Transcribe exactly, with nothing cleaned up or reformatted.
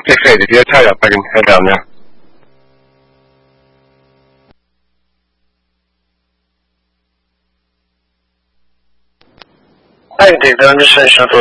即係你啲差入係係咁樣。 愛的人生是多